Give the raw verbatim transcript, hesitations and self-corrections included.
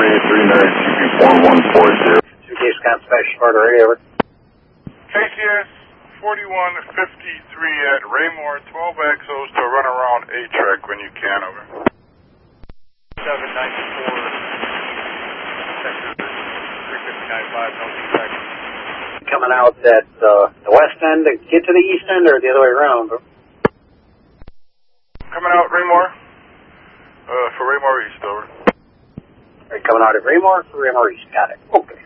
eight three nine T V four one four zero. Two case Conservation Florida radio, over. K C S forty-one fifty-three at Raymore, twelve X Os to run around A-Track when you can, over. seven ninety-four, sector three fifty-nine five, no defect. Coming out at uh, the west end to get to the east end, or the other way around? Coming out Raymore, uh, for Raymore East, over. Are you coming out at Raymore for Raymore East? Got it. Okay.